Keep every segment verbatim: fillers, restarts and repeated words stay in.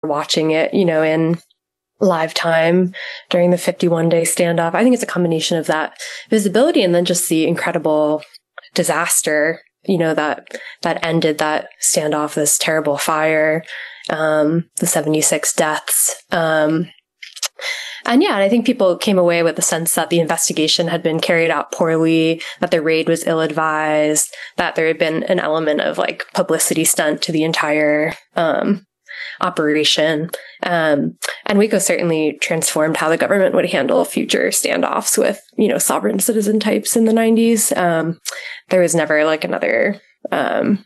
watching it, you know, in live time during the fifty-one day standoff. I think it's a combination of that visibility and then just the incredible disaster, you know, that, that ended that standoff, this terrible fire, um, the seventy-six deaths. Um, and yeah, and I think people came away with the sense that the investigation had been carried out poorly, that the raid was ill-advised, that there had been an element of like publicity stunt to the entire, um, operation. Um, and Waco certainly transformed how the government would handle future standoffs with, you know, sovereign citizen types in the nineties. Um, there was never like another, um,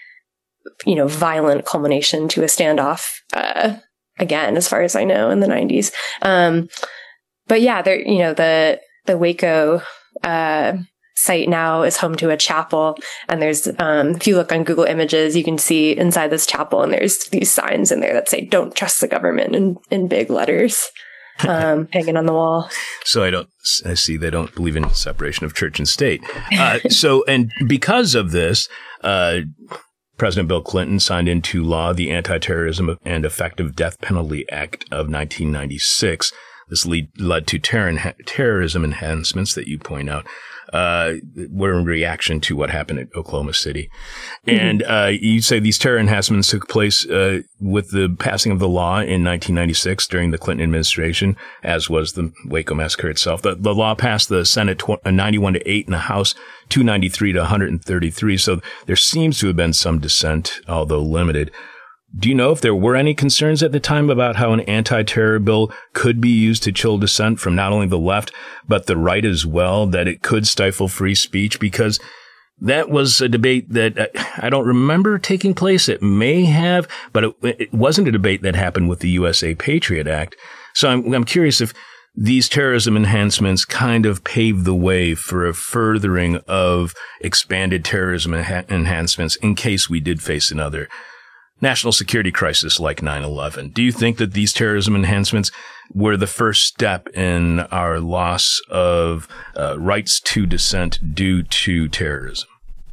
you know, violent culmination to a standoff, uh, again, as far as I know, in the nineties. Um, but yeah, there, you know, the, the Waco, uh, site now is home to a chapel, and there's um if you look on Google Images, you can see inside this chapel, and there's these signs in there that say "Don't trust the government" in in big letters, um hanging on the wall. So I don't I see they don't believe in separation of church and state. Uh, so and because of this, uh President Bill Clinton signed into law the Anti-Terrorism and Effective Death Penalty Act of nineteen ninety-six. This lead, led to ter- terrorism enhancements that you point out uh, were in reaction to what happened at Oklahoma City. Mm-hmm. And uh, you say these terror enhancements took place uh, with the passing of the law in nineteen ninety-six during the Clinton administration, as was the Waco massacre itself. The, the law passed the Senate tw- ninety-one to eight and the House two ninety-three to one hundred thirty-three. So there seems to have been some dissent, although limited. Do you know if there were any concerns at the time about how an anti-terror bill could be used to chill dissent from not only the left, but the right as well, that it could stifle free speech? Because that was a debate that I don't remember taking place. It may have, but it, it wasn't a debate that happened with the U S A Patriot Act. So I'm, I'm curious if these terrorism enhancements kind of paved the way for a furthering of expanded terrorism enha- enhancements in case we did face another national security crisis like nine eleven. Do you think that these terrorism enhancements were the first step in our loss of uh, rights to dissent due to terrorism?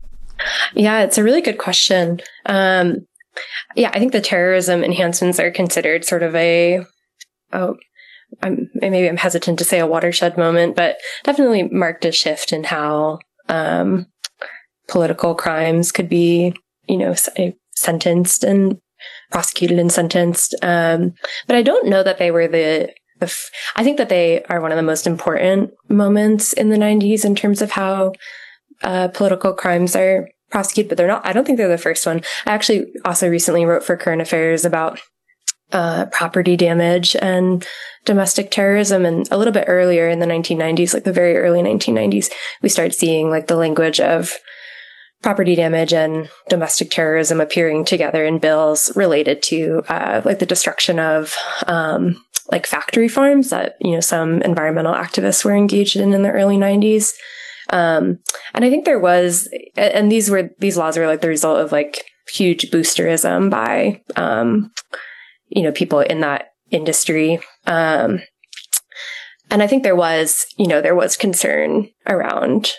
Yeah, it's a really good question. Um, yeah, I think the terrorism enhancements are considered sort of a, oh, I'm, maybe I'm hesitant to say a watershed moment, but definitely marked a shift in how um, political crimes could be, you know, sentenced and prosecuted and sentenced. Um, but I don't know that they were the, the f- I think that they are one of the most important moments in the nineties in terms of how uh, political crimes are prosecuted, but they're not, I don't think they're the first one. I actually also recently wrote for Current Affairs about uh, property damage and domestic terrorism. And a little bit earlier in the nineteen nineties, like the very early nineteen nineties, we started seeing like the language of property damage and domestic terrorism appearing together in bills related to uh, like the destruction of um, like factory farms that, you know, some environmental activists were engaged in in the early nineties. Um, and I think there was, and these were, these laws were like the result of like huge boosterism by, um, you know, people in that industry. Um, and I think there was, you know, there was concern around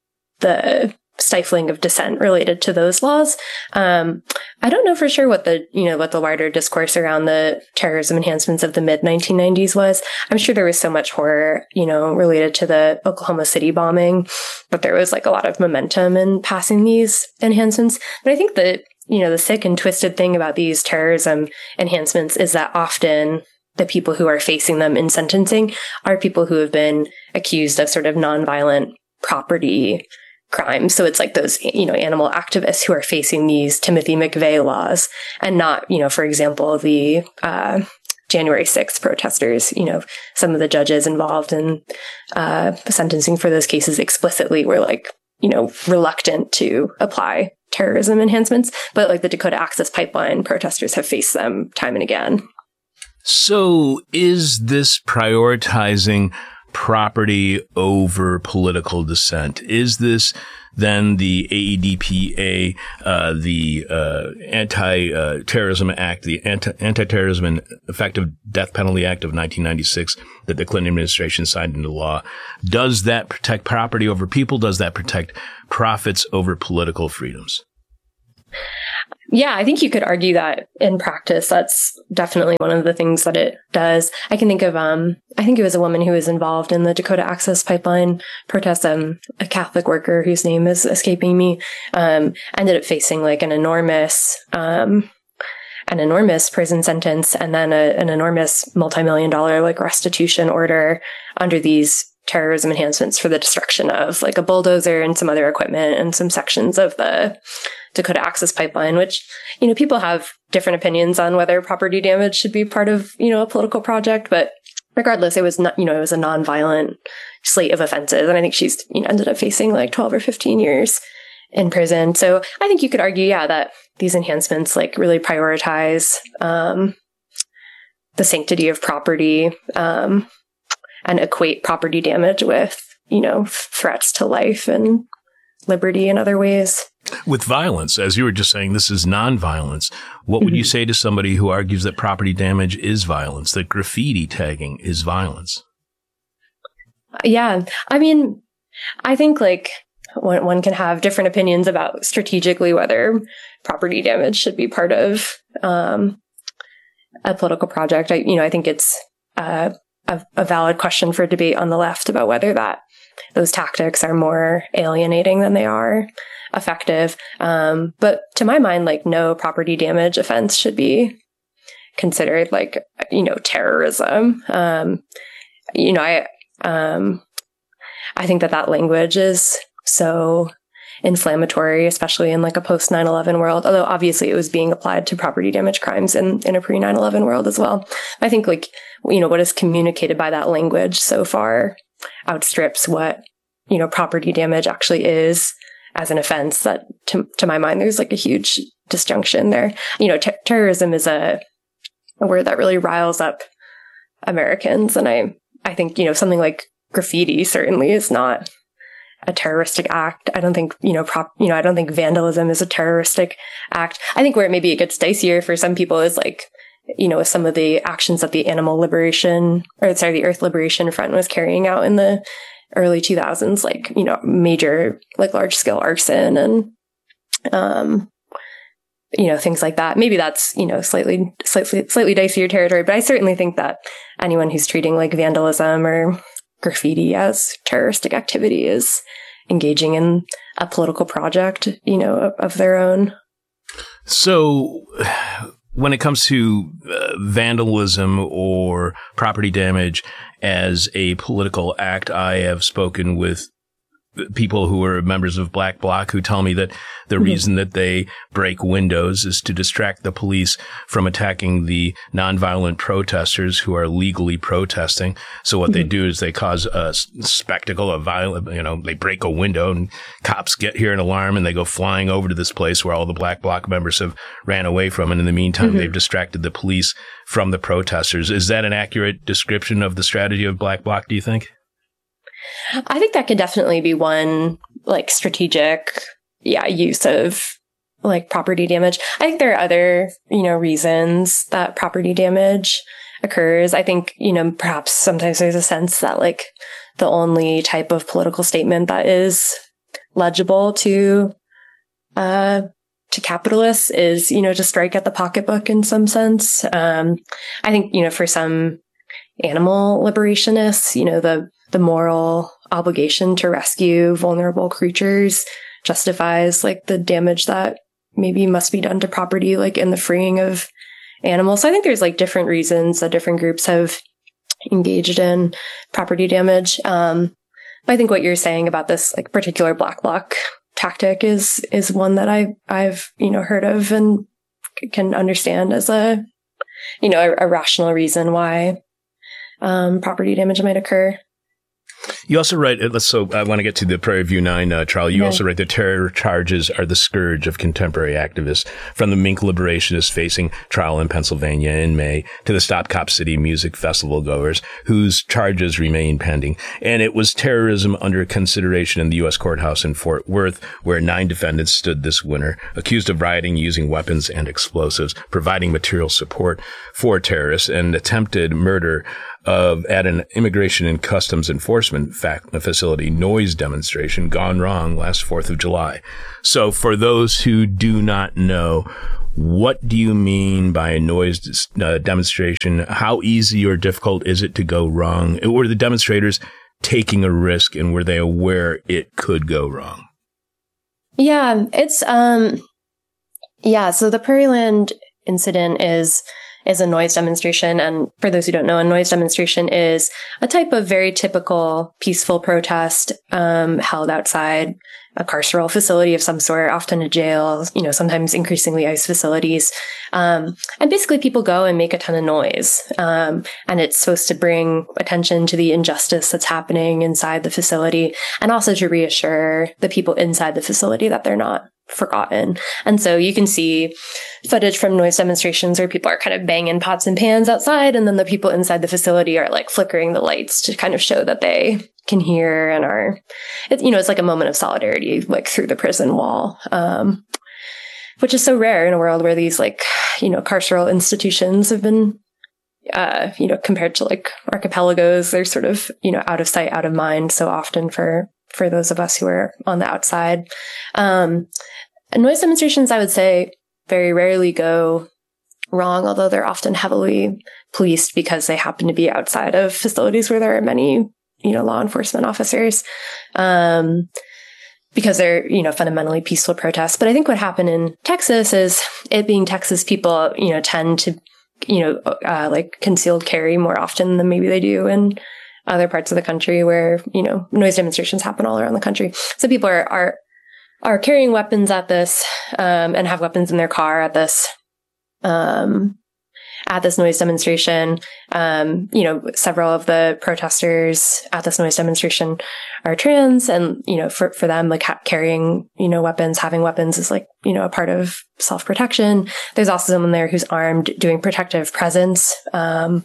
the stifling of dissent related to those laws. Um, I don't know for sure what the, you know, what the wider discourse around the terrorism enhancements of the mid nineteen nineties was. I'm sure there was so much horror, you know, related to the Oklahoma City bombing, but there was like a lot of momentum in passing these enhancements. But I think that, you know, the sick and twisted thing about these terrorism enhancements is that often the people who are facing them in sentencing are people who have been accused of sort of nonviolent property crimes. So it's like those, you know, animal activists who are facing these Timothy McVeigh laws and not, you know, for example, the uh, January sixth protesters. You know, some of the judges involved in uh, sentencing for those cases explicitly were like, you know, reluctant to apply terrorism enhancements. But like the Dakota Access Pipeline protesters have faced them time and again. So is this prioritizing property over political dissent? Is this then the A E D P A, uh, the uh, Anti-Terrorism Act, the Anti- Anti-Terrorism and Effective Death Penalty Act of nineteen ninety-six that the Clinton administration signed into law? Does that protect property over people? Does that protect profits over political freedoms? Yeah, I think you could argue that in practice, that's definitely one of the things that it does. I can think of, um, I think it was a woman who was involved in the Dakota Access Pipeline protests, um, a Catholic worker whose name is escaping me, um, ended up facing like an enormous, um, an enormous prison sentence and then a, an enormous multi-million dollar like restitution order under these terrorism enhancements for the destruction of like a bulldozer and some other equipment and some sections of the Dakota Access Pipeline, which, you know, people have different opinions on whether property damage should be part of, you know, a political project. But regardless, it was not, you know, it was a nonviolent slate of offenses. And I think she's, you know, ended up facing like twelve or fifteen years in prison. So I think you could argue, yeah, that these enhancements like really prioritize um, the sanctity of property um, and equate property damage with, you know, threats to life and liberty in other ways. With violence, as you were just saying, this is nonviolence. What would mm-hmm. you say to somebody who argues that property damage is violence, that graffiti tagging is violence? Yeah. I mean, I think like one, one can have different opinions about strategically whether property damage should be part of um, a political project. I, you know, I think it's uh, a, a valid question for debate on the left about whether that those tactics are more alienating than they are effective. Um, but to my mind, like no property damage offense should be considered like, you know, terrorism. Um, you know, I, um, I think that that language is so inflammatory, especially in like a post nine eleven world, although obviously it was being applied to property damage crimes in, in a pre nine eleven world as well. I think like, you know, what is communicated by that language so far outstrips what, you know, property damage actually is as an offense. That to, to my mind, there's like a huge disjunction there. You know, ter- terrorism is a, a word that really riles up Americans. And I, I think, you know, something like graffiti certainly is not a terroristic act. I don't think, you know, prop, you know, I don't think vandalism is a terroristic act. I think where maybe it gets dicier for some people is like, you know, some of the actions that the Animal Liberation, or sorry, the Earth Liberation Front was carrying out in the early two thousands, like, you know, major, like large scale arson and, um, you know, things like that. Maybe that's, you know, slightly, slightly, slightly dicier territory, but I certainly think that anyone who's treating like vandalism or graffiti as terroristic activity is engaging in a political project, you know, of, of their own. So when it comes to uh, vandalism or property damage as a political act, I have spoken with people who are members of Black Bloc who tell me that the mm-hmm. reason that they break windows is to distract the police from attacking the nonviolent protesters who are legally protesting. So what mm-hmm. they do is they cause a spectacle of violent, you know, they break a window and cops get here an alarm and they go flying over to this place where all the Black Bloc members have ran away from. And in the meantime, mm-hmm. they've distracted the police from the protesters. Is that an accurate description of the strategy of Black Bloc, do you think? I think that could definitely be one, like, strategic, yeah, use of, like, property damage. I think there are other, you know, reasons that property damage occurs. I think, you know, perhaps sometimes there's a sense that, like, the only type of political statement that is legible to, uh, to capitalists is, you know, to strike at the pocketbook in some sense. Um, I think, you know, for some animal liberationists, you know, the the moral obligation to rescue vulnerable creatures justifies like the damage that maybe must be done to property, like in the freeing of animals. So I think there's like different reasons that different groups have engaged in property damage. Um, but I think what you're saying about this like particular Black Bloc tactic is, is one that I, I've, you know, heard of and can understand as a, you know, a, a rational reason why, um, property damage might occur. You also write, let's so I want to get to the Prairie View Nine uh, trial. You yeah. also write that terror charges are the scourge of contemporary activists, from the mink liberationists facing trial in Pennsylvania in May to the Stop Cop City music festival goers whose charges remain pending. And it was terrorism under consideration in the U S courthouse in Fort Worth, where nine defendants stood this winter, accused of rioting using weapons and explosives, providing material support for terrorists, and attempted murder of at an Immigration and Customs Enforcement facility noise demonstration gone wrong last fourth of July. So for those who do not know, what do you mean by a noise uh, demonstration? How easy or difficult is it to go wrong? Were the demonstrators taking a risk, and were they aware it could go wrong? Yeah, it's, um, yeah, so the Prairieland incident is, is a noise demonstration. And for those who don't know, a noise demonstration is a type of very typical peaceful protest, um, held outside a carceral facility of some sort, often a jail, you know, sometimes increasingly ICE facilities. Um, and basically people go and make a ton of noise. Um, and it's supposed to bring attention to the injustice that's happening inside the facility, and also to reassure the people inside the facility that they're not forgotten. And so you can see footage from noise demonstrations where people are kind of banging pots and pans outside, and then the people inside the facility are like flickering the lights to kind of show that they can hear and are, it, you know, it's like a moment of solidarity, like through the prison wall, um, which is so rare in a world where these like, you know, carceral institutions have been, uh, you know, compared to like archipelagos, they're sort of, you know, out of sight, out of mind so often for, for those of us who are on the outside. Um, noise demonstrations, I would say, very rarely go wrong, although they're often heavily policed because they happen to be outside of facilities where there are many, you know, law enforcement officers, um, because they're, you know, fundamentally peaceful protests. But I think what happened in Texas is, it being Texas, people, you know, tend to, you know, uh, like concealed carry more often than maybe they do in other parts of the country where, you know, noise demonstrations happen all around the country. So people are, are, are carrying weapons at this, um, and have weapons in their car at this, um, at this noise demonstration. Um, you know, several of the protesters at this noise demonstration are trans, and, you know, for, for them, like ha- carrying, you know, weapons, having weapons is like, you know, a part of self-protection. There's also someone there who's armed doing protective presence. Um,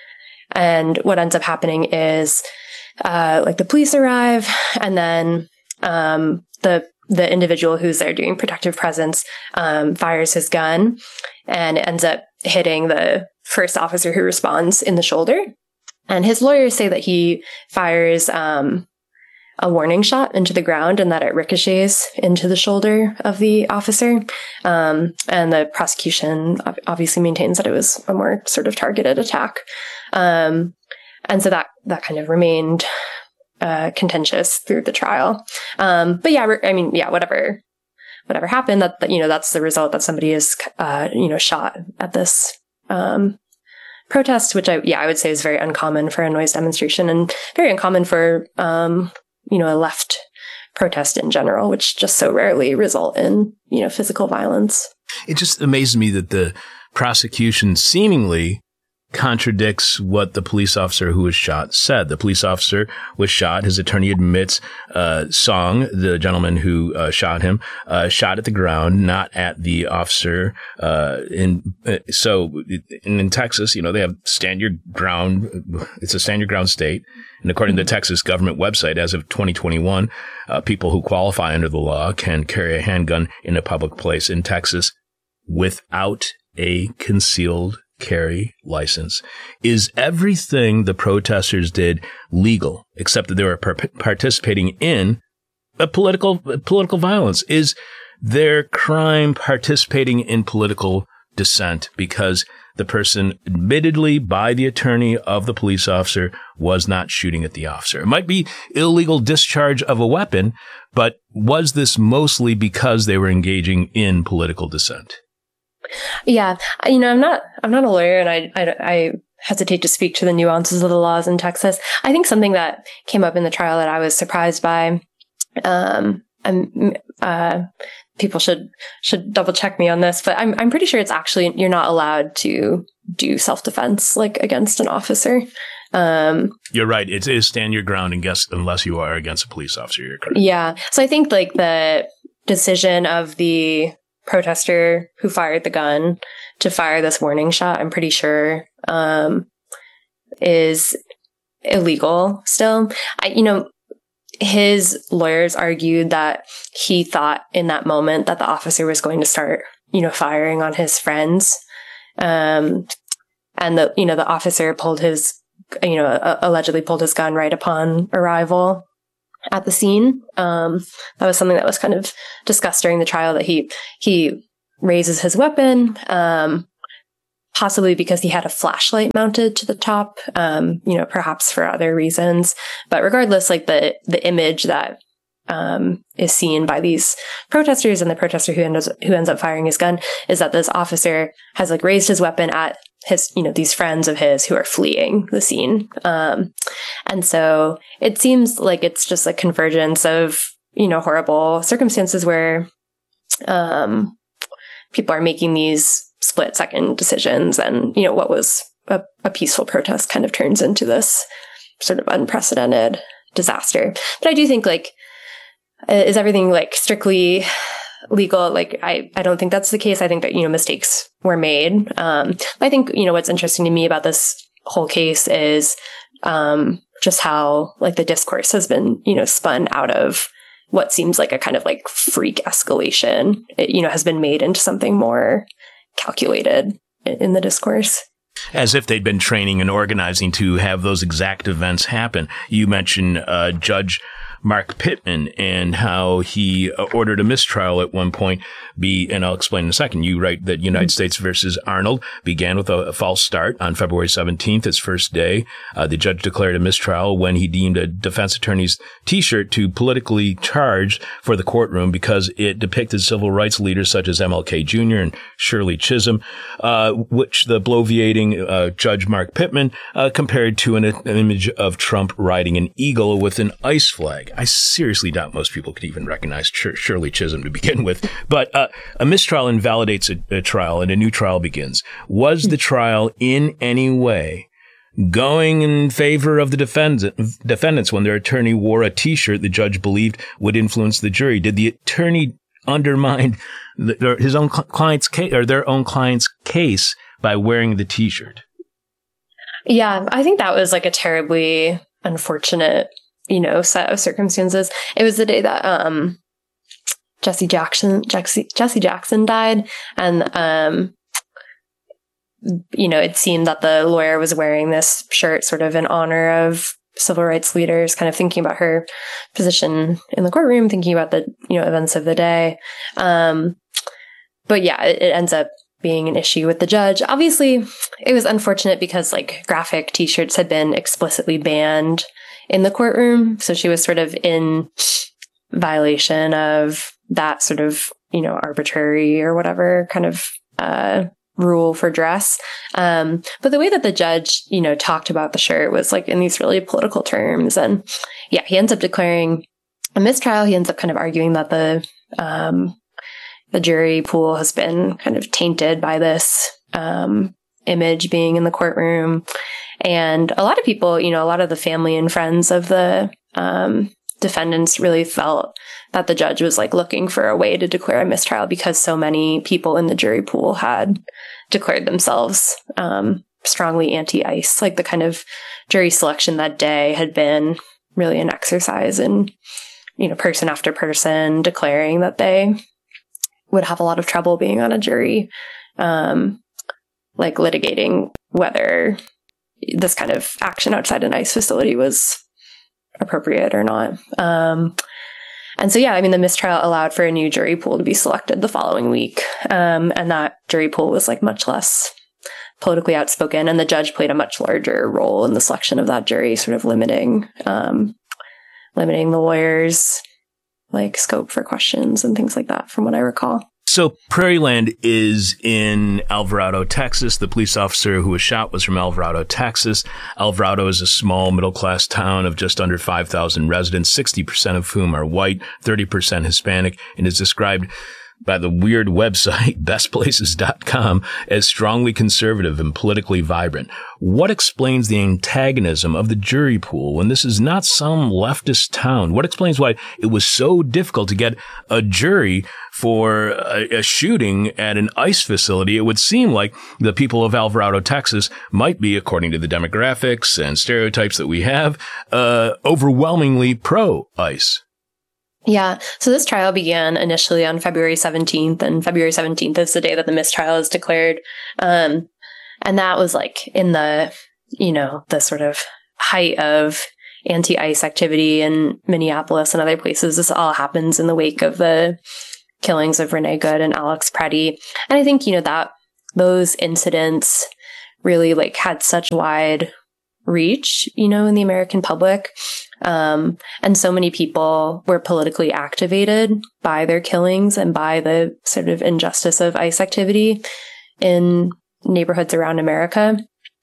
and what ends up happening is, uh, like the police arrive, and then, um, the, the individual who's there doing protective presence, um, fires his gun, and ends up hitting the first officer who responds in the shoulder. And his lawyers say that he fires um, a warning shot into the ground, and that it ricochets into the shoulder of the officer. Um, and the prosecution obviously maintains that it was a more sort of targeted attack. Um, and so that, that kind of remained uh, contentious through the trial. Um, but yeah, I mean, yeah, whatever. Whatever happened, that, that, you know, that's the result, that somebody is, uh, you know, shot at this, um, protest, which I, yeah, I would say is very uncommon for a noise demonstration, and very uncommon for, um, you know, a left protest in general, which just so rarely result in, you know, physical violence. It just amazes me that the prosecution seemingly contradicts what the police officer who was shot said. The police officer was shot. His attorney admits, uh, Song, the gentleman who uh, shot him, uh, shot at the ground, not at the officer. Uh, in, uh, so in, in Texas, you know, they have stand your ground. It's a stand your ground state. And according to the Texas government website, as of twenty twenty-one, uh, people who qualify under the law can carry a handgun in a public place in Texas without a concealed carry license. Is everything the protesters did legal, except that they were par- participating in a political political violence? Is their crime participating in political dissent because the person, admittedly by the attorney of the police officer, was not shooting at the officer? It might be illegal discharge of a weapon, but was this mostly because they were engaging in political dissent? Yeah, you know, I'm not, I'm not a lawyer, and I, I, I hesitate to speak to the nuances of the laws in Texas. I think something that came up in the trial that I was surprised by, um, and uh, people should should double check me on this, but I'm I'm pretty sure it's actually, you're not allowed to do self defense like against an officer. Um, You're right. It is stand your ground, and guess unless you are against a police officer. You're correct. Yeah. So I think like the decision of the protester who fired the gun to fire this warning shot, I'm pretty sure, um, is illegal still. I, you know, his lawyers argued that he thought in that moment that the officer was going to start, you know, firing on his friends. Um, and the, you know, the officer pulled his you know, uh, allegedly pulled his gun right upon arrival at the scene. Um, that was something that was kind of discussed during the trial, that he he raises his weapon, um, possibly because he had a flashlight mounted to the top, um, you know, perhaps for other reasons. But regardless, like the the image that um, is seen by these protesters and the protester who ends who ends up firing his gun is that this officer has like raised his weapon at his, you know, these friends of his who are fleeing the scene. Um, and so it seems like it's just a convergence of, you know, horrible circumstances where um, people are making these split second decisions, and, you know, what was a, a peaceful protest kind of turns into this sort of unprecedented disaster. But I do think, like, is everything like strictly legal? Like, I, I don't think that's the case. I think that, you know, mistakes were made. Um, I think, you know, what's interesting to me about this whole case is um, just how, like, the discourse has been, you know, spun out of what seems like a kind of like freak escalation. It, you know, has been made into something more calculated in, in the discourse. As if they'd been training and organizing to have those exact events happen. You mentioned uh, Judge Mark Pittman and how he uh, ordered a mistrial at one point be, and I'll explain in a second. You write that United States versus Arnold began with a, a false start on February seventeenth, its first day. Uh, the judge declared a mistrial when he deemed a defense attorney's T-shirt too politically charged for the courtroom because it depicted civil rights leaders such as M L K Junior and Shirley Chisholm, uh, which the bloviating uh, Judge Mark Pittman uh, compared to an, an image of Trump riding an eagle with an ice flag. I seriously doubt most people could even recognize Sh- Shirley Chisholm to begin with. But uh, a mistrial invalidates a, a trial and a new trial begins. Was the trial in any way going in favor of the defend- defendants when their attorney wore a T-shirt the judge believed would influence the jury? Did the attorney undermine the, his own client's case or their own client's case by wearing the T-shirt? Yeah, I think that was like a terribly unfortunate, you know, set of circumstances. It was the day that um, Jesse Jackson, Jesse, Jesse Jackson died, and um, you know, it seemed that the lawyer was wearing this shirt sort of in honor of civil rights leaders, kind of thinking about her position in the courtroom, thinking about the, you know, events of the day. Um, but yeah, it, it ends up being an issue with the judge. Obviously, it was unfortunate because like graphic T-shirts had been explicitly banned in the courtroom. So she was sort of in violation of that sort of, you know, arbitrary or whatever kind of uh, rule for dress. Um, but the way that the judge, you know, talked about the shirt was like in these really political terms. And yeah, he ends up declaring a mistrial. He ends up kind of arguing that the, um, the jury pool has been kind of tainted by this um, image being in the courtroom. And a lot of people, you know, a lot of the family and friends of the um, defendants really felt that the judge was like looking for a way to declare a mistrial because so many people in the jury pool had declared themselves um, strongly anti-ICE. Like the kind of jury selection that day had been really an exercise in, you know, person after person declaring that they would have a lot of trouble being on a jury, um, like litigating whether this kind of action outside an ICE facility was appropriate or not. Um, and so, yeah, I mean, the mistrial allowed for a new jury pool to be selected the following week. Um, and that jury pool was like much less politically outspoken. And the judge played a much larger role in the selection of that jury, sort of limiting, um, limiting the lawyers' like scope for questions and things like that, from what I recall. So Prairieland is in Alvarado, Texas. The police officer who was shot was from Alvarado, Texas. Alvarado is a small middle-class town of just under five thousand residents, sixty percent of whom are white, thirty percent Hispanic, and is described by the weird website best places dot com as strongly conservative and politically vibrant. What explains the antagonism of the jury pool when this is not some leftist town? What explains why it was so difficult to get a jury for a, a shooting at an ICE facility? It would seem like the people of Alvarado, Texas might be, according to the demographics and stereotypes that we have, uh, overwhelmingly pro-ICE. Yeah. So this trial began initially on February seventeenth, and February seventeenth is the day that the mistrial is declared. Um, and that was like in the you know, the sort of height of anti-ICE activity in Minneapolis and other places. This all happens in the wake of the killings of Renee Good and Alex Preddy. And I think, you know, that those incidents really like had such wide reach, you know, in the American public. Um, and so many people were politically activated by their killings and by the sort of injustice of ICE activity in neighborhoods around America.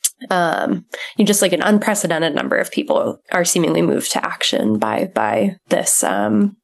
Um, you just like an unprecedented number of people are seemingly moved to action by, by this, um,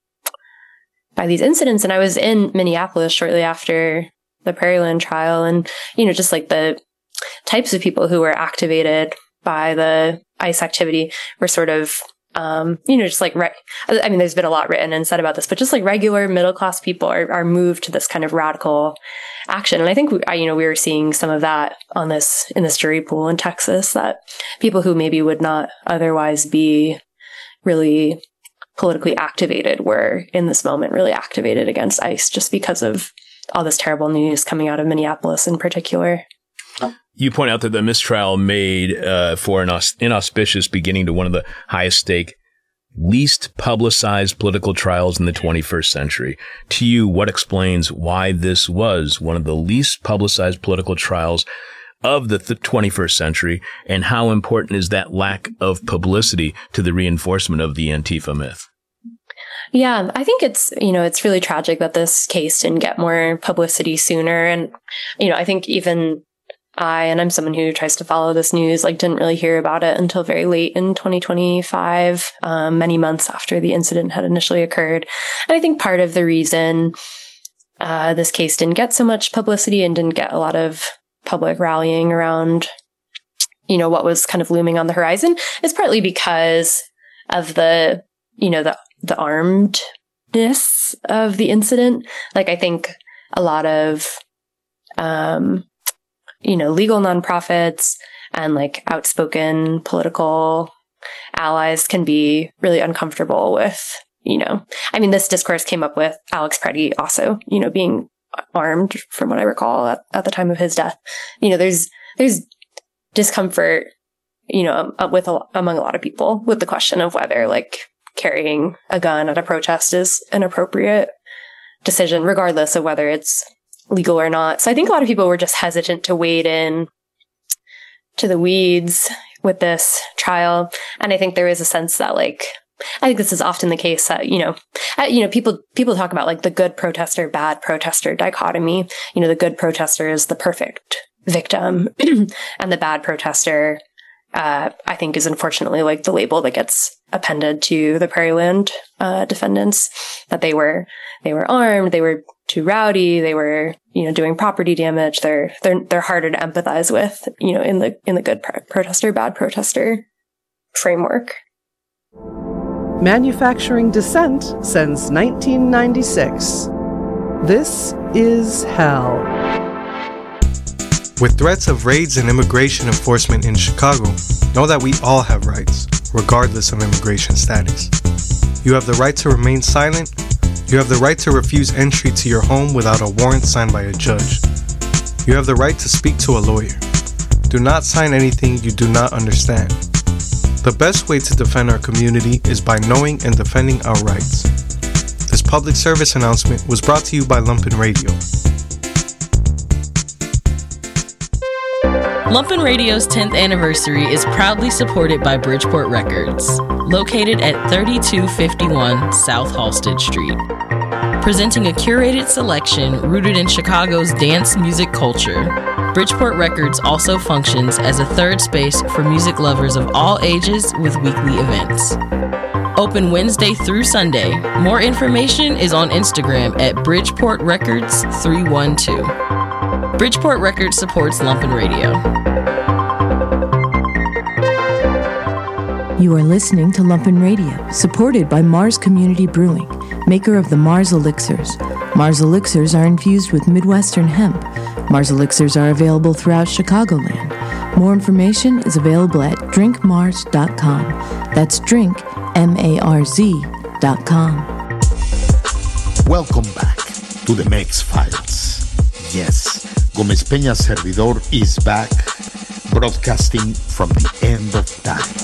by these incidents. And I was in Minneapolis shortly after the Prairieland trial, and, you know, just like the types of people who were activated by the ICE activity were sort of, um, you know, just like, re- I mean, there's been a lot written and said about this, but just like regular middle class people are, are moved to this kind of radical action. And I think, we, you know, we were seeing some of that on this, in this jury pool in Texas, that people who maybe would not otherwise be really politically activated were in this moment really activated against ICE just because of all this terrible news coming out of Minneapolis in particular. You point out that the mistrial made uh, for an aus- inauspicious beginning to one of the highest stake, least publicized political trials in the twenty-first century. To you, what explains why this was one of the least publicized political trials of the th- twenty-first century, and how important is that lack of publicity to the reinforcement of the Antifa myth? Yeah, I think it's, you know, it's really tragic that this case didn't get more publicity sooner. And, you know, I think even I, and I'm someone who tries to follow this news, like didn't really hear about it until very late in twenty twenty-five, um, many months after the incident had initially occurred. And I think part of the reason uh, this case didn't get so much publicity and didn't get a lot of public rallying around, you know, what was kind of looming on the horizon is partly because of the, you know, the, the armedness of the incident. Like, I think a lot of, um, you know, legal nonprofits and like outspoken political allies can be really uncomfortable with, you know, I mean, this discourse came up with Alex Preddy also, you know, being armed from what I recall at, at the time of his death. You know, there's, there's discomfort, you know, with a, among a lot of people with the question of whether like carrying a gun at a protest is an appropriate decision, regardless of whether it's legal or not. So I think a lot of people were just hesitant to wade in to the weeds with this trial. And I think there is a sense that like, I think this is often the case that, you know, you know, people, people talk about like the good protester, bad protester dichotomy. You know, the good protester is the perfect victim and the bad protester, uh, I think is unfortunately like the label that gets appended to the Prairieland, uh, defendants, that they were, they were armed, they were too rowdy, they were, you know, doing property damage. They're, they're, they're harder to empathize with, you know, in the, in the good pro- protester, bad protester framework. Manufacturing dissent since nineteen ninety-six. This is hell. With threats of raids and immigration enforcement in Chicago, know that we all have rights, regardless of immigration status. You have the right to remain silent. You have the right to refuse entry to your home without a warrant signed by a judge. You have the right to speak to a lawyer. Do not sign anything you do not understand. The best way to defend our community is by knowing and defending our rights. This public service announcement was brought to you by Lumpen Radio. Lumpen Radio's tenth anniversary is proudly supported by Bridgeport Records, located at thirty-two fifty-one South Halsted Street. Presenting a curated selection rooted in Chicago's dance music culture, Bridgeport Records also functions as a third space for music lovers of all ages with weekly events. Open Wednesday through Sunday. More information is on Instagram at Bridgeport Records three one two. Bridgeport Records supports Lumpen Radio. You are listening to Lumpen Radio, supported by Mars Community Brewing, maker of the Mars Elixirs. Mars Elixirs are infused with Midwestern hemp. Mars Elixirs are available throughout Chicagoland. More information is available at drink mars dot com. That's drink, M A R Z, dot com. Welcome back to the Mex Files. Yes, Gómez Peña Servidor is back broadcasting from the end of times.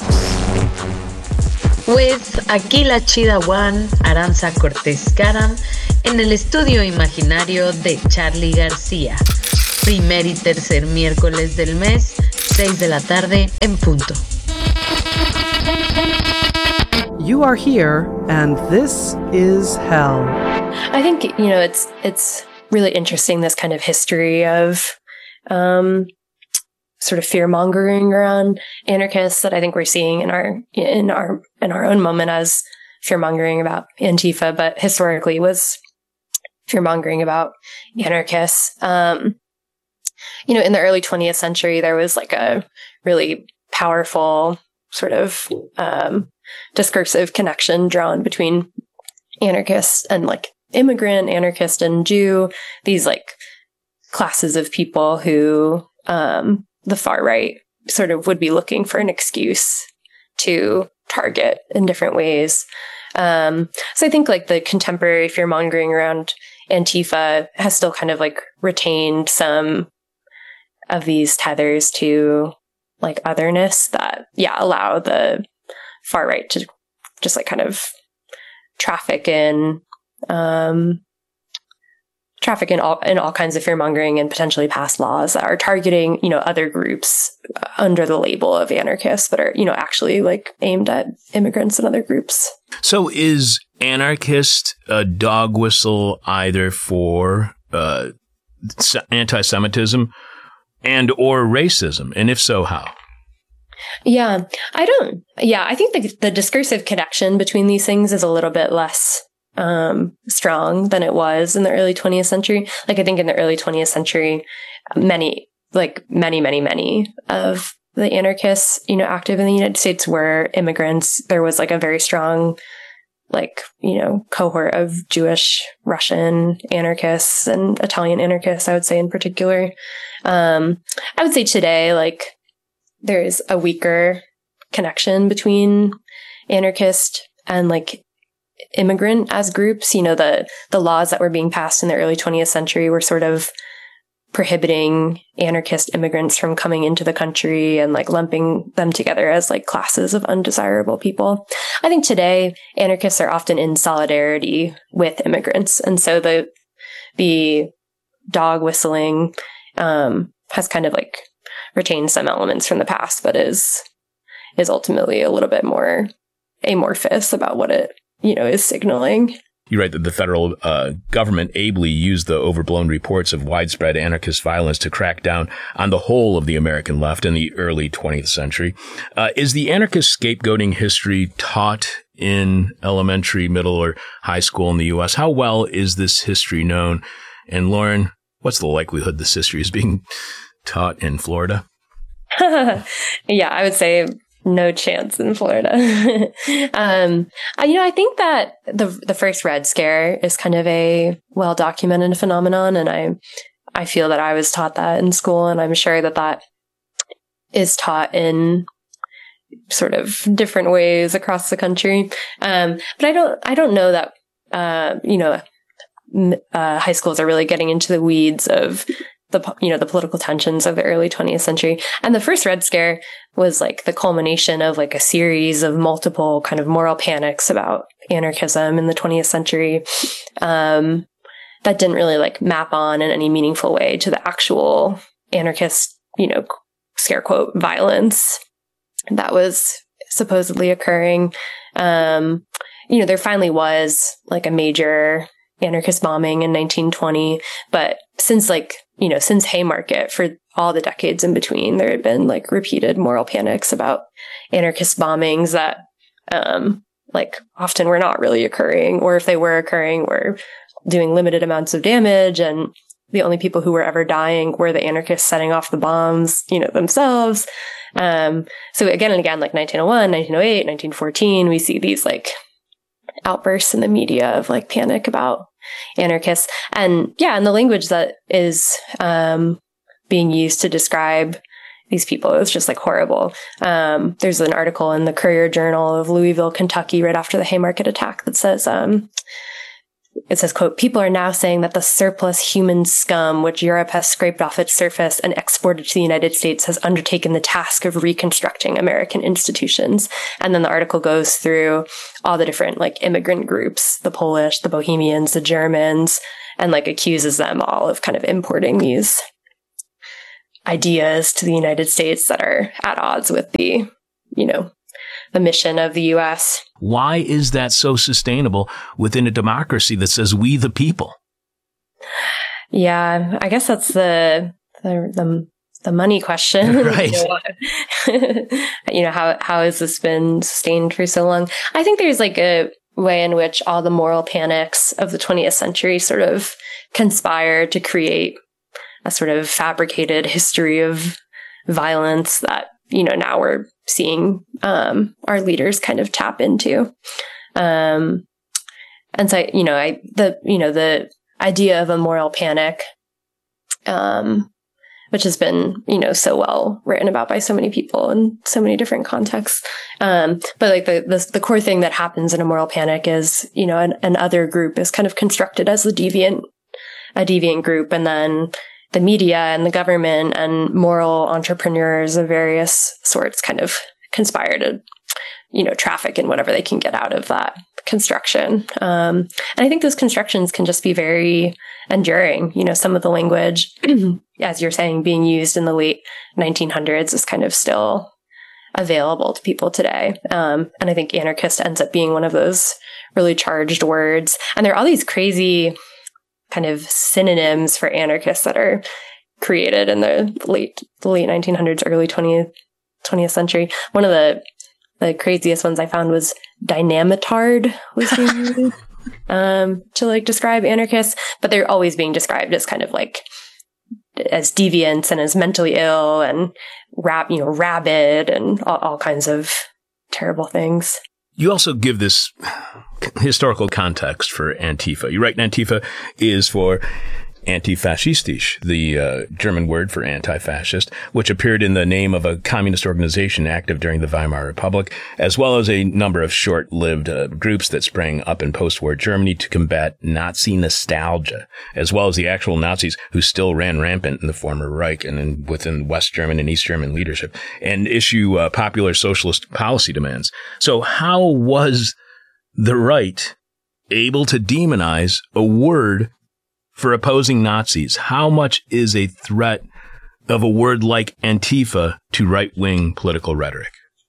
With aquí la chida one, Aranza Cortés Caram, en el estudio imaginario de Charlie García. Primer y tercer miércoles del mes, seis de la tarde en punto. You are here, and this is hell. I think, you know, it's it's really interesting, this kind of history of um, sort of fear mongering around anarchists that I think we're seeing in our in our in our own moment as fear mongering about Antifa, but historically was fear mongering about anarchists. Um, you know, in the early twentieth century, there was like a really powerful sort of um, discursive connection drawn between anarchists and like immigrant, anarchist, and Jew, these like classes of people who um, the far right sort of would be looking for an excuse to target in different ways. Um, so I think like the contemporary fear mongering around Antifa has still kind of like retained some of these tethers to like otherness that, yeah, allow the far right to just like kind of traffic in, um, traffic in all, in all kinds of fear mongering and potentially pass laws that are targeting, you know, other groups under the label of anarchists that are, you know, actually like aimed at immigrants and other groups. So is anarchist a dog whistle either for uh, anti-Semitism and or racism? And if so, how? Yeah, I don't. Yeah, I think the, the discursive connection between these things is a little bit less um, strong than it was in the early twentieth century. Like, I think in the early twentieth century, many, like many, many, many of the anarchists, you know, active in the United States were immigrants. There was like a very strong, like, you know, cohort of Jewish, Russian anarchists and Italian anarchists, I would say in particular. Um, I would say today, like, there is a weaker connection between anarchist and like immigrant as groups. You know, the, the laws that were being passed in the early twentieth century were sort of prohibiting anarchist immigrants from coming into the country and like lumping them together as like classes of undesirable people. I think today anarchists are often in solidarity with immigrants. And so the, the dog whistling, um, has kind of like retained some elements from the past, but is, is ultimately a little bit more amorphous about what it, you know, is signaling. You write that the federal uh, government ably used the overblown reports of widespread anarchist violence to crack down on the whole of the American left in the early twentieth century. Uh, is the anarchist scapegoating history taught in elementary, middle, or high school in the U S? How well is this history known? And Lauren, what's the likelihood this history is being taught in Florida? Yeah, I would say no chance in Florida. um, I, you know, I think that the the first Red Scare is kind of a well documented phenomenon, and I I feel that I was taught that in school, and I'm sure that that is taught in sort of different ways across the country. Um, but I don't I don't know that uh, you know uh, high schools are really getting into the weeds of the, you know, the political tensions of the early twentieth century. And the first Red Scare was like the culmination of like a series of multiple kind of moral panics about anarchism in the twentieth century. Um, that didn't really like map on in any meaningful way to the actual anarchist, you know, scare quote violence that was supposedly occurring. Um, you know, there finally was like a major anarchist bombing in nineteen twenty, but since like, you know, since Haymarket, for all the decades in between, there had been like repeated moral panics about anarchist bombings that, um, like often were not really occurring, or if they were occurring, were doing limited amounts of damage. And the only people who were ever dying were the anarchists setting off the bombs, you know, themselves. Um, so again and again, like nineteen oh one, nineteen oh eight, nineteen fourteen, we see these like outbursts in the media of like panic about anarchists. And yeah, and the language that is um, being used to describe these people is just like horrible. Um, there's an article in the Courier Journal of Louisville, Kentucky, right after the Haymarket attack that says, um, it says, quote, "People are now saying that the surplus human scum which Europe has scraped off its surface and exported to the United States has undertaken the task of reconstructing American institutions." And then the article goes through all the different like immigrant groups, the Polish, the Bohemians, the Germans, and like accuses them all of kind of importing these ideas to the United States that are at odds with the, you know, the mission of the U S. Why is that so sustainable within a democracy that says we the people? Yeah, I guess that's the the the, the money question. Right. You know, how how has this been sustained for so long? I think there's like a way in which all the moral panics of the twentieth century sort of conspire to create a sort of fabricated history of violence that, you know, now we're seeing um, our leaders kind of tap into. Um, and so, you know, I, the, you know, the idea of a moral panic, um, which has been, you know, so well written about by so many people in so many different contexts. Um, but like the, the, the core thing that happens in a moral panic is, you know, an, an other group is kind of constructed as the deviant, a deviant group. And then the media and the government and moral entrepreneurs of various sorts kind of conspire to, you know, traffic in whatever they can get out of that construction. Um, and I think those constructions can just be very enduring. You know, some of the language, as you're saying, being used in the late nineteen hundreds is kind of still available to people today. Um, and I think anarchist ends up being one of those really charged words. And there are all these crazy kind of synonyms for anarchists that are created in the late the late nineteen hundreds, early twentieth twentieth century. One of the the craziest ones I found was dynamitard was being used um, to like describe anarchists, but they're always being described as kind of like as deviants and as mentally ill and rab you know rabid and all, all kinds of terrible things. You also give this historical context for Antifa. You write Antifa is for antifaschistisch, the uh, German word for anti-fascist, which appeared in the name of a communist organization active during the Weimar Republic, as well as a number of short-lived uh, groups that sprang up in post-war Germany to combat Nazi nostalgia, as well as the actual Nazis who still ran rampant in the former Reich and in, within West German and East German leadership, and issue uh, popular socialist policy demands. So how was the right able to demonize a word for opposing Nazis? How much is a threat of a word like Antifa to right-wing political rhetoric?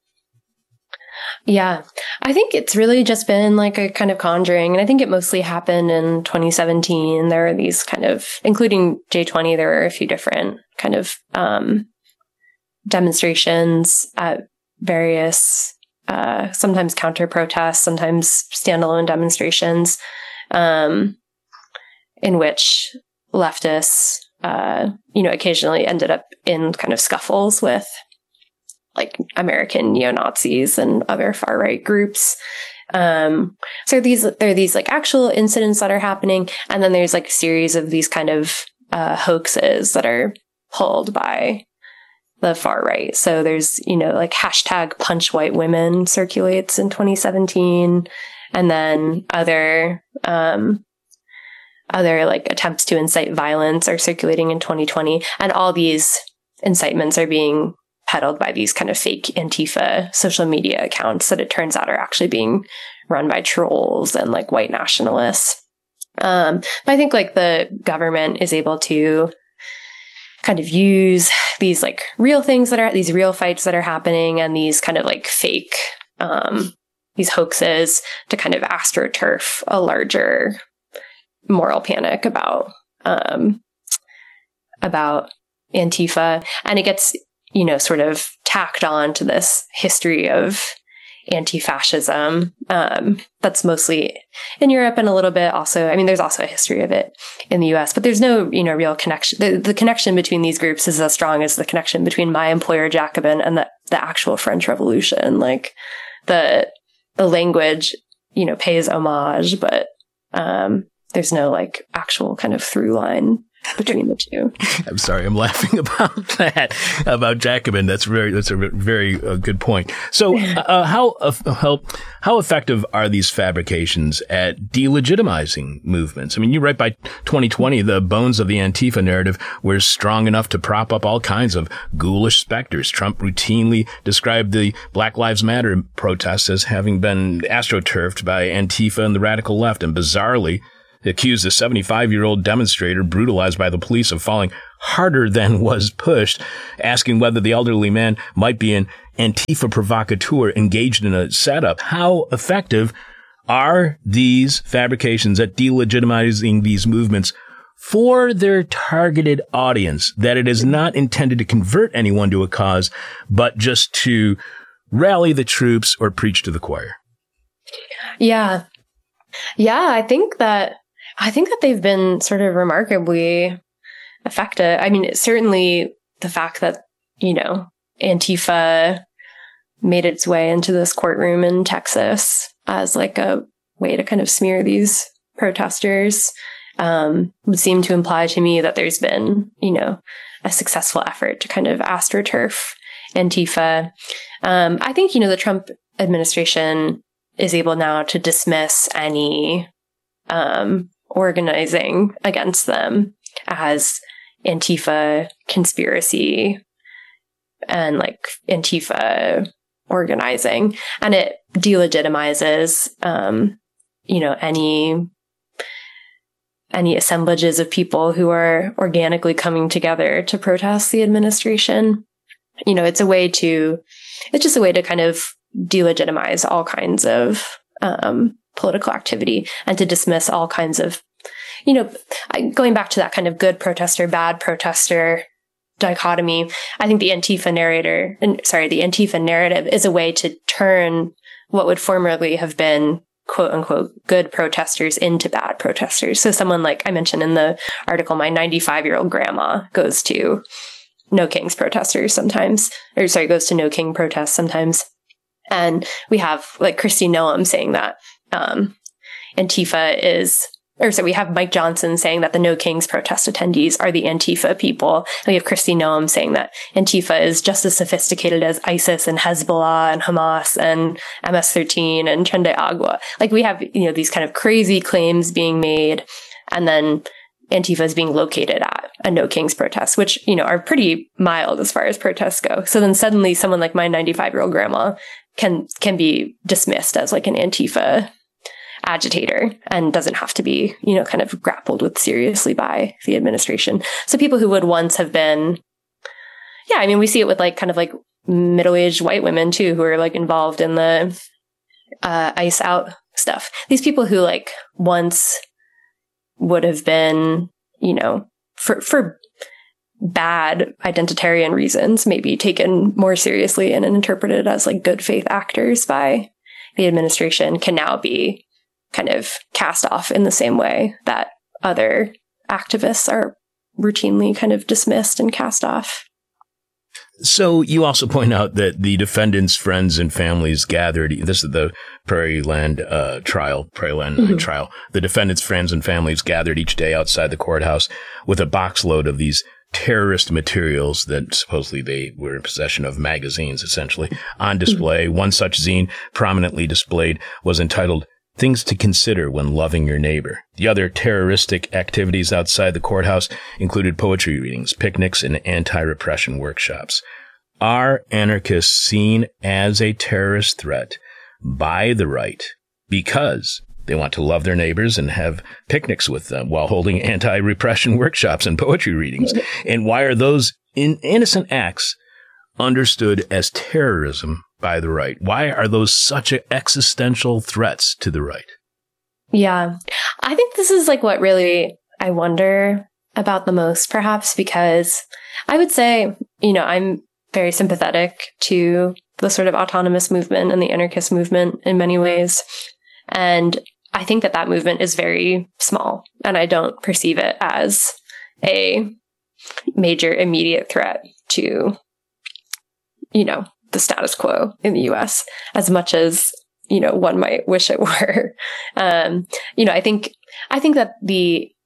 Yeah, I think it's really just been like a kind of conjuring. And I think it mostly happened in twenty seventeen. There are these kind of, including J twenty, there are a few different kind of um, demonstrations at various, uh, sometimes counter protests, sometimes standalone demonstrations. Um, in which leftists, uh, you know, occasionally ended up in kind of scuffles with like American neo-Nazis and other far-right groups. Um, so these, there are these like actual incidents that are happening. And then there's like a series of these kind of uh, hoaxes that are pulled by the far right. So there's, you know, like hashtag punch white women circulates in twenty seventeen. And then other, um, Other like attempts to incite violence are circulating in twenty twenty. And all these incitements are being peddled by these kind of fake Antifa social media accounts that it turns out are actually being run by trolls and like white nationalists. Um, but I think like the government is able to kind of use these like real things that are, these real fights that are happening and these kind of like fake, um, these hoaxes to kind of astroturf a larger moral panic about, um, about Antifa. And it gets, you know, sort of tacked on to this history of anti-fascism, um, that's mostly in Europe and a little bit also, I mean, there's also a history of it in the U S, but there's no, you know, real connection. The, the connection between these groups is as strong as the connection between my employer Jacobin and the, the actual French Revolution. Like the, the language, you know, pays homage, but, um, there's no like actual kind of through line between the two. I'm sorry, I'm laughing about that, about Jacobin. That's very, that's a very uh, good point. So, uh, how, uh, how, how effective are these fabrications at delegitimizing movements? I mean, you write by twenty twenty, the bones of the Antifa narrative were strong enough to prop up all kinds of ghoulish specters. Trump routinely described the Black Lives Matter protests as having been astroturfed by Antifa and the radical left, and bizarrely accused a seventy-five-year-old demonstrator brutalized by the police of falling harder than was pushed, asking whether the elderly man might be an Antifa provocateur engaged in a setup. How effective are these fabrications at delegitimizing these movements for their targeted audience, that it is not intended to convert anyone to a cause, but just to rally the troops or preach to the choir? Yeah. Yeah, I think that I think that they've been sort of remarkably effective. I mean, certainly the fact that, you know, Antifa made its way into this courtroom in Texas as like a way to kind of smear these protesters um, would seem to imply to me that there's been, you know, a successful effort to kind of astroturf Antifa. Um, I think, you know, the Trump administration is able now to dismiss any um, organizing against them as Antifa conspiracy and like Antifa organizing. And it delegitimizes, um, you know, any any assemblages of people who are organically coming together to protest the administration. You know, it's a way to, it's just a way to kind of delegitimize all kinds of um, political activity and to dismiss all kinds of, you know, going back to that kind of good protester, bad protester dichotomy. I think the Antifa narrator, sorry, the Antifa narrative is a way to turn what would formerly have been quote unquote good protesters into bad protesters. So someone like I mentioned in the article, my ninety-five year old grandma goes to No Kings protesters sometimes, or sorry, goes to No King protests sometimes. And we have like Kristi Noem saying that um, Antifa is, or so we have Mike Johnson saying that the No Kings protest attendees are the Antifa people. And we have Kristi Noem saying that Antifa is just as sophisticated as ISIS and Hezbollah and Hamas and M S thirteen and Tren de Agua. Like we have, you know, these kind of crazy claims being made, and then Antifa is being located at a No Kings protest, which, you know, are pretty mild as far as protests go. So then suddenly someone like my ninety-five year old grandma can can be dismissed as like an Antifa agitator and doesn't have to be, you know, kind of grappled with seriously by the administration. So people who would once have been, yeah, I mean, we see it with like kind of like middle-aged white women too, who are like involved in the uh, ICE out stuff. These people who like once would have been, you know, for, for bad identitarian reasons, maybe taken more seriously and interpreted as like good faith actors by the administration, can now be kind of cast off in the same way that other activists are routinely kind of dismissed and cast off. So you also point out that the defendants' friends and families gathered, this is the Prairie Land uh, trial, Prairie Land mm-hmm. trial, the defendants' friends and families gathered each day outside the courthouse with a box load of these terrorist materials that supposedly they were in possession of, magazines essentially, on display. Mm-hmm. One such zine prominently displayed was entitled Things to Consider When Loving Your Neighbor. The other terroristic activities outside the courthouse included poetry readings, picnics, and anti-repression workshops. Are anarchists seen as a terrorist threat by the right because they want to love their neighbors and have picnics with them while holding anti-repression workshops and poetry readings? And why are those in- innocent acts understood as terrorism by the right? Why are those such existential threats to the right? Yeah, I think this is like what really I wonder about the most, perhaps, because I would say, you know, I'm very sympathetic to the sort of autonomous movement and the anarchist movement in many ways. And I think that that movement is very small, and I don't perceive it as a major immediate threat to, you know, the status quo in the U S as much as, you know, one might wish it were. Um, you know, I think, I think that the,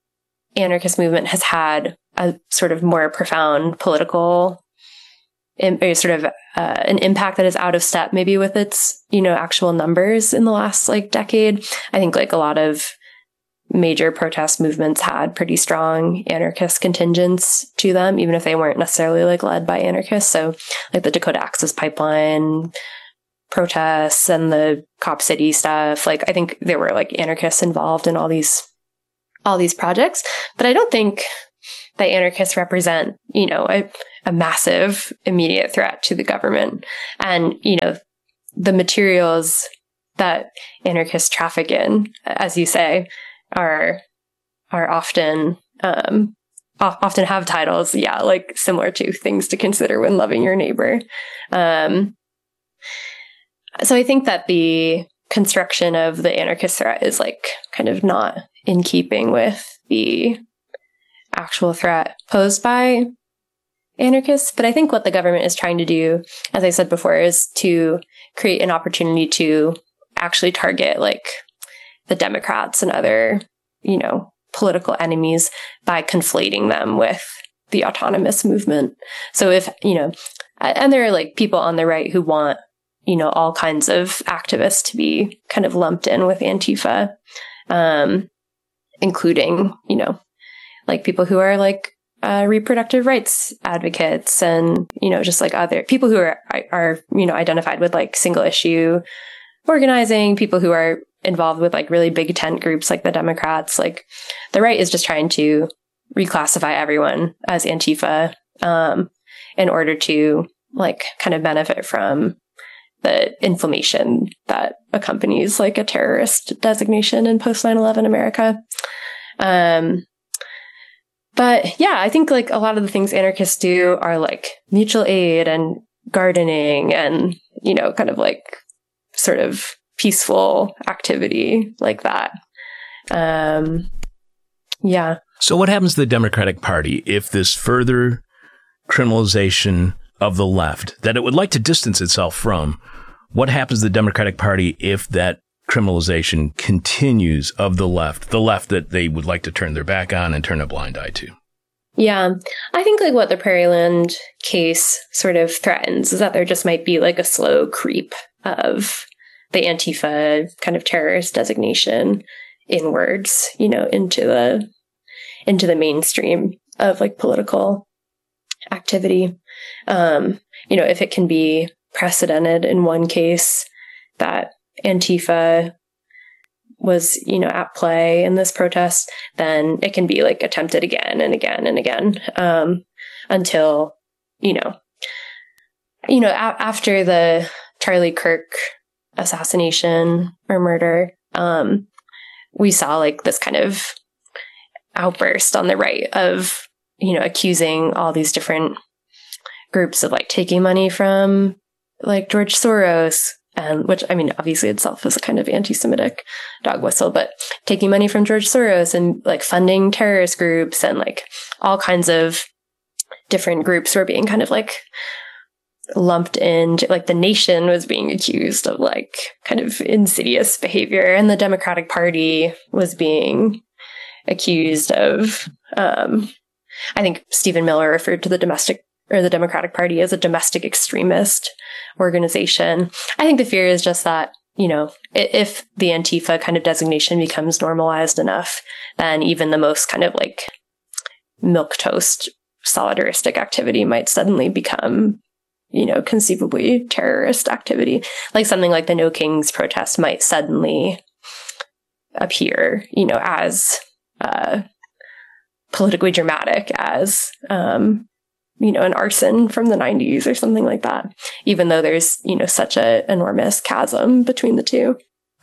anarchist movement has had a sort of more profound political, or sort of uh, an impact that is out of step maybe with its, you know, actual numbers in the last like decade. I think like a lot of major protest movements had pretty strong anarchist contingents to them, even if they weren't necessarily like led by anarchists. So like the Dakota Access Pipeline protests and the Cop City stuff, like I think there were like anarchists involved in all these all these projects, but I don't think that anarchists represent, you know, a, a massive immediate threat to the government. And, you know, the materials that anarchists traffic in, as you say, are are often um, often have titles, yeah, like similar to Things to Consider When Loving Your Neighbor. Um, so I think that the construction of the anarchist threat is like kind of not in keeping with the actual threat posed by anarchists. But I think what the government is trying to do, as I said before, is to create an opportunity to actually target like the Democrats and other, you know, political enemies by conflating them with the autonomous movement. So if, you know, and there are like people on the right who want, you know, all kinds of activists to be kind of lumped in with Antifa, um, including, you know, like people who are like uh, reproductive rights advocates and, you know, just like other people who are, are, you know, identified with like single issue organizing, people who are involved with like really big tent groups like the Democrats. Like the right is just trying to reclassify everyone as Antifa um, in order to like kind of benefit from the inflammation that accompanies like a terrorist designation in post nine eleven America. Um, but yeah, I think like a lot of the things anarchists do are like mutual aid and gardening and, you know, kind of like sort of peaceful activity like that. Um, yeah. So what happens to the Democratic Party if this further criminalization of the left that it would like to distance itself from, what happens to the Democratic Party if that criminalization continues of the left, the left that they would like to turn their back on and turn a blind eye to? Yeah, I think like what the Prairieland case sort of threatens is that there just might be like a slow creep of the Antifa kind of terrorist designation inwards, you know, into the into the mainstream of like political activity. Um, you know, if it can be precedented in one case that Antifa was, you know, at play in this protest, then it can be like attempted again and again and again um, until, you know, you know, a- after the Charlie Kirk assassination or murder, um, we saw like this kind of outburst on the right of, you know, accusing all these different groups of like taking money from like George Soros, and which, I mean, obviously itself is a kind of anti-Semitic dog whistle, but taking money from George Soros and like funding terrorist groups and like all kinds of different groups were being kind of like lumped in, like the Nation was being accused of like kind of insidious behavior, and the Democratic Party was being accused of, um, I think Stephen Miller referred to the domestic or the Democratic Party as a domestic extremist organization. I think the fear is just that, you know, if the Antifa kind of designation becomes normalized enough, then even the most kind of like milquetoast solidaristic activity might suddenly become, you know, conceivably terrorist activity. Like something like the No Kings protest might suddenly appear, you know, as uh, politically dramatic as, um, you know, an arson from the nineties or something like that, even though there's, you know, such an enormous chasm between the two.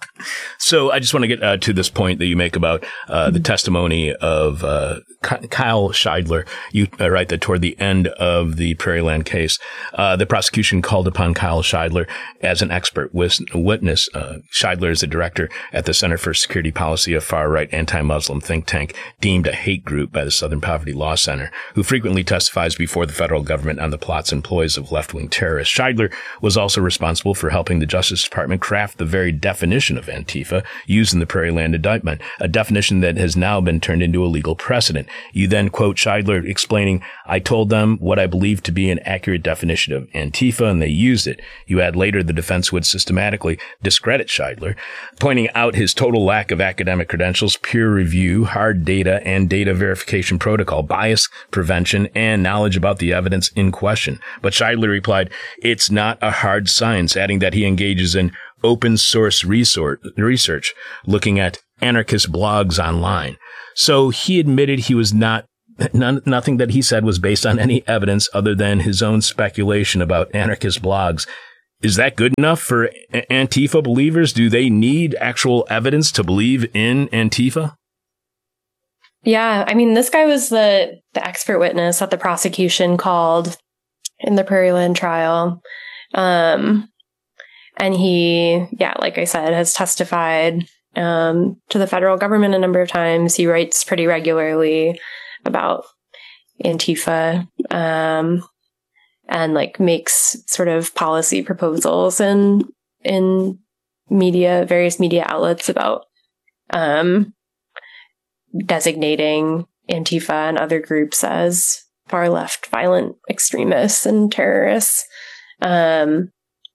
So I just want to get uh, to this point that you make about uh, the testimony of uh, Kyle Scheidler. You uh, write that toward the end of the Prairieland case, uh, the prosecution called upon Kyle Scheidler as an expert witness. Uh, Scheidler is the director at the Center for Security Policy, a far-right anti-Muslim think tank deemed a hate group by the Southern Poverty Law Center, who frequently testifies before the federal government on the plots and ploys of left-wing terrorists. Scheidler was also responsible for helping the Justice Department craft the very definition of of Antifa used in the Prairieland indictment, a definition that has now been turned into a legal precedent. You then quote Scheidler explaining, I told them what I believed to be an accurate definition of Antifa, and they used it. You add later the defense would systematically discredit Scheidler, pointing out his total lack of academic credentials, peer review, hard data and data verification protocol, bias prevention, and knowledge about the evidence in question. But Scheidler replied, it's not a hard science, adding that he engages in open source research, looking at anarchist blogs online. So he admitted he was not, none, nothing that he said was based on any evidence other than his own speculation about anarchist blogs. Is that good enough for Antifa believers? Do they need actual evidence to believe in Antifa? Yeah, I mean, this guy was the, the expert witness that the prosecution called in the Prairieland trial. Um, and he, yeah, like I said, has testified um, to the federal government a number of times. He writes pretty regularly about Antifa um, and like makes sort of policy proposals in in media, various media outlets about um, designating Antifa and other groups as far left violent extremists and terrorists. Um,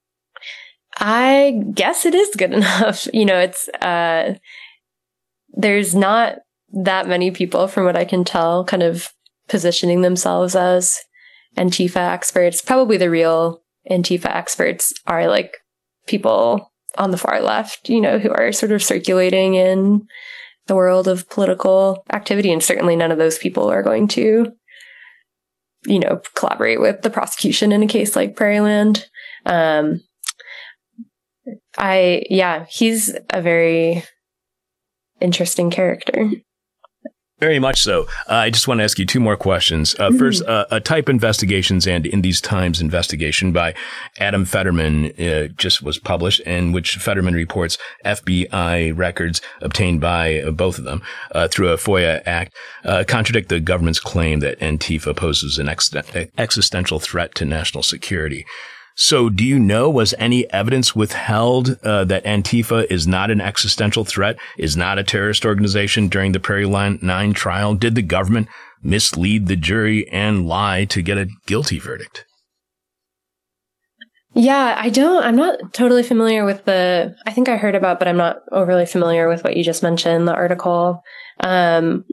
I guess it is good enough. You know, it's, uh, there's not that many people, from what I can tell, kind of positioning themselves as Antifa experts. Probably the real Antifa experts are like people on the far left, you know, who are sort of circulating in the world of political activity. And certainly none of those people are going to, you know, collaborate with the prosecution in a case like Prairieland. Um, I, yeah, he's a very interesting character. Very much so. Uh, I just want to ask you two more questions. Uh, mm-hmm. First, uh, a Type Investigations and In These Times investigation by Adam Fetterman uh, just was published, in which Fetterman reports F B I records obtained by uh, both of them uh, through a FOIA act uh, contradict the government's claim that Antifa poses an ex- existential threat to national security. So do you know, was any evidence withheld uh, that Antifa is not an existential threat, is not a terrorist organization during the Prairieland nine trial? Did the government mislead the jury and lie to get a guilty verdict? Yeah, I don't, I'm not totally familiar with the, I think I heard about, but I'm not overly familiar with what you just mentioned, the article. Um,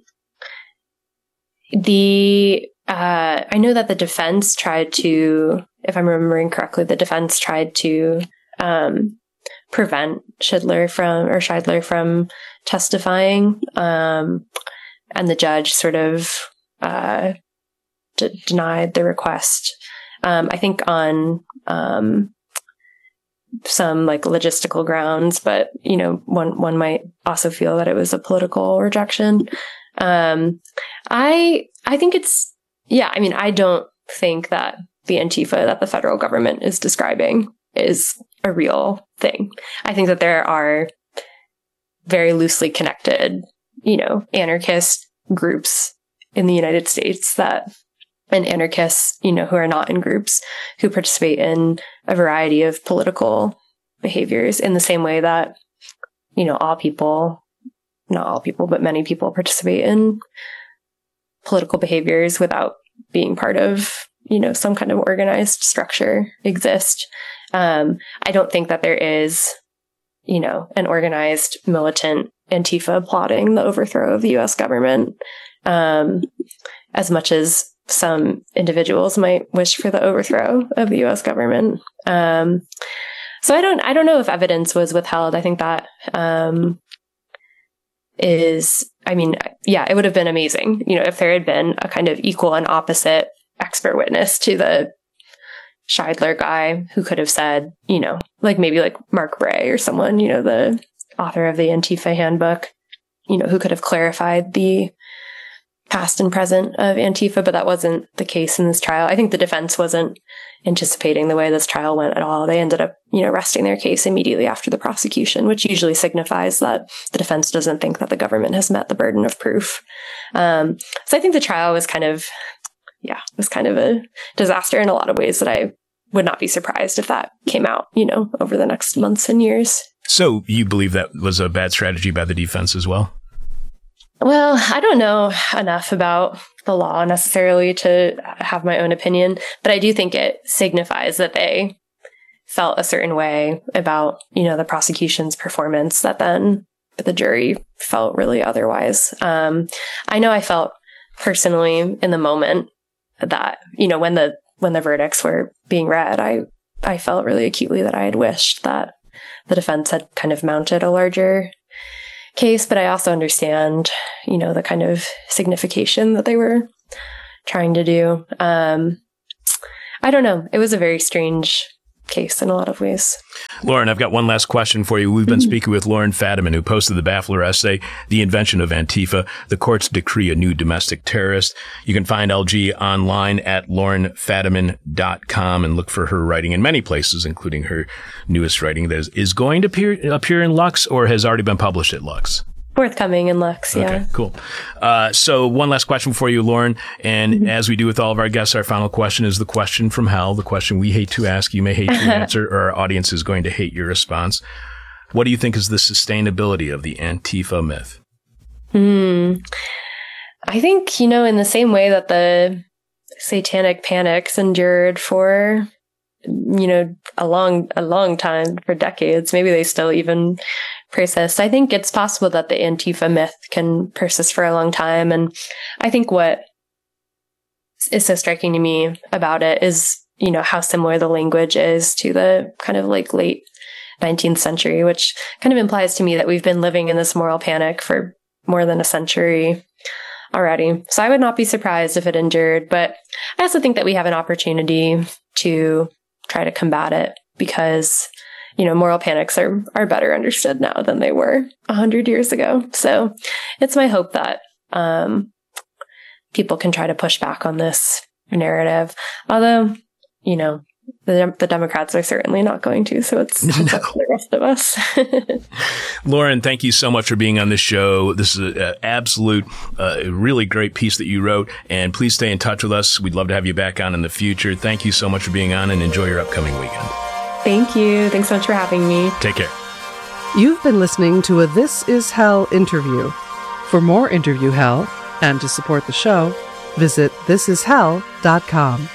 the, uh, I know that the defense tried to, if I'm remembering correctly, the defense tried to um, prevent Scheidler from or Scheidler from testifying, um, and the judge sort of uh, d- denied the request. Um, I think on um, some like logistical grounds, but you know, one one might also feel that it was a political rejection. Um, I I think it's yeah. I mean, I don't think that the Antifa that the federal government is describing is a real thing. I think that there are very loosely connected, you know, anarchist groups in the United States that, and anarchists, you know, who are not in groups, who participate in a variety of political behaviors in the same way that, you know, all people, not all people, but many people participate in political behaviors without being part of, you know, some kind of organized structure exist. Um, I don't think that there is, you know, an organized militant Antifa plotting the overthrow of the U S government, um, as much as some individuals might wish for the overthrow of the U S government. Um, so I don't, I don't know if evidence was withheld. I think that, um, is, I mean, yeah, it would have been amazing, you know, if there had been a kind of equal and opposite expert witness to the Scheidler guy who could have said, you know, like maybe like Mark Bray or someone, you know, the author of the Antifa handbook, you know, who could have clarified the past and present of Antifa, but that wasn't the case in this trial. I think the defense wasn't anticipating the way this trial went at all. They ended up, you know, resting their case immediately after the prosecution, which usually signifies that the defense doesn't think that the government has met the burden of proof. Um, so I think the trial was kind of, yeah, it was kind of a disaster in a lot of ways that I would not be surprised if that came out, you know, over the next months and years. So you believe that was a bad strategy by the defense as well? Well, I don't know enough about the law necessarily to have my own opinion, but I do think it signifies that they felt a certain way about, you know, the prosecution's performance that then the jury felt really otherwise. Um, I know I felt personally in the moment that, you know, when the when the verdicts were being read, I, I felt really acutely that I had wished that the defense had kind of mounted a larger case, but I also understand, you know, the kind of signification that they were trying to do. Um, I don't know. It was a very strange case in a lot of ways. Lauren, I've got one last question for you. We've been mm-hmm. speaking with Lauren Fadiman, who posted the Baffler essay, The Invention of Antifa, The Courts Decree a New Domestic Terrorist. You can find L G online at lauren fadiman dot com and look for her writing in many places, including her newest writing that is, is going to appear, appear in Lux or has already been published at Lux. Forthcoming in Lux, yeah. Okay, cool. Uh, so one last question for you, Lauren. And mm-hmm. as we do with all of our guests, our final question is the question from hell, the question we hate to ask, you may hate to answer, or our audience is going to hate your response. What do you think is the sustainability of the Antifa myth? Hmm. I think, you know, in the same way that the satanic panics endured for, you know, a long, a long time, for decades, maybe they still even persist. I think it's possible that the Antifa myth can persist for a long time. And I think what is so striking to me about it is, you know, how similar the language is to the kind of like late nineteenth century, which kind of implies to me that we've been living in this moral panic for more than a century already. So I would not be surprised if it endured, but I also think that we have an opportunity to try to combat it because, you know, moral panics are, are better understood now than they were a hundred years ago. So it's my hope that um, people can try to push back on this narrative. Although, you know, the, the Democrats are certainly not going to. So it's, it's no. up to the rest of us. Lauren, thank you so much for being on this show. This is an absolute, uh, really great piece that you wrote. And please stay in touch with us. We'd love to have you back on in the future. Thank you so much for being on and enjoy your upcoming weekend. Thank you. Thanks so much for having me. Take care. You've been listening to a This Is Hell interview. For more interview hell and to support the show, visit this is hell dot com.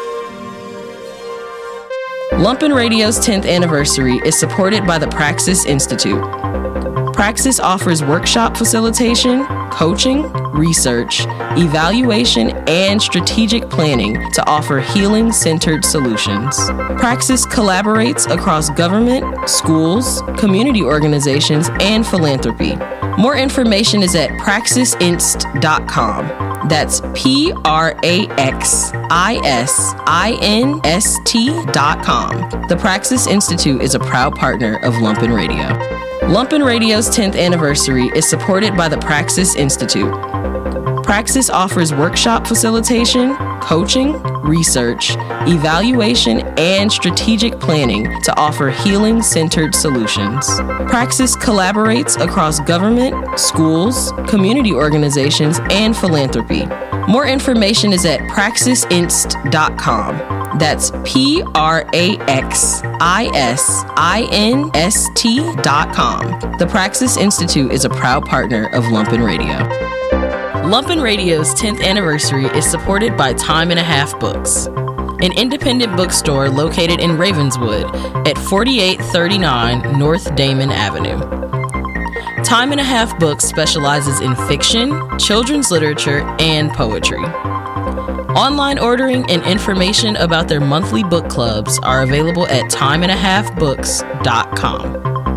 Lumpen Radio's tenth anniversary is supported by the Praxis Institute. Praxis offers workshop facilitation, coaching, research, evaluation, and strategic planning to offer healing-centered solutions. Praxis collaborates across government, schools, community organizations, and philanthropy. More information is at praxis inst dot com. That's P R A X I S I N S T dot com. The Praxis Institute is a proud partner of Lumpen Radio. Lumpen Radio's tenth anniversary is supported by the Praxis Institute. Praxis offers workshop facilitation, coaching, research, evaluation, and strategic planning to offer healing-centered solutions. Praxis collaborates across government, schools, community organizations, and philanthropy. More information is at praxis inst dot com. That's P R A X I S I N S T dot com. The Praxis Institute is a proud partner of Lumpen Radio. Lumpen Radio's tenth anniversary is supported by Time and a Half Books, an independent bookstore located in Ravenswood at forty-eight thirty-nine North Damon Avenue. Time and a Half Books specializes in fiction, children's literature, and poetry. Online ordering and information about their monthly book clubs are available at time and a half books dot com.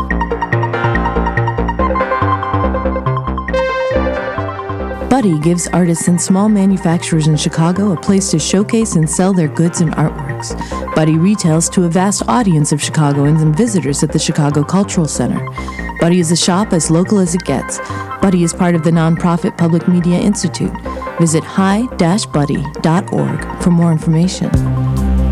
Buddy gives artists and small manufacturers in Chicago a place to showcase and sell their goods and artworks. Buddy retails to a vast audience of Chicagoans and visitors at the Chicago Cultural Center. Buddy is a shop as local as it gets. Buddy is part of the nonprofit Public Media Institute. Visit hi dash buddy dot org for more information.